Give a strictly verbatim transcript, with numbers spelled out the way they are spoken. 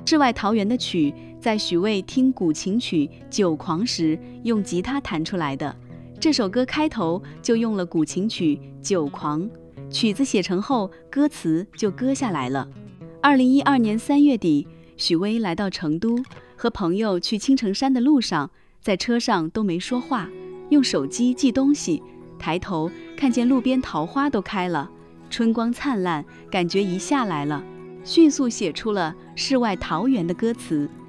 世外桃源的曲，在许巍听古琴曲《酒狂》时用吉他弹出来的。这首歌开头就用了古琴曲《酒狂》，曲子写成后，歌词就割下来了。二零一二年三月底，许巍来到成都，和朋友去青城山的路上，在车上都没说话，用手机记东西，抬头看见路边桃花都开了，春光灿烂，感觉一下来了，迅速写出了世外桃源的歌词。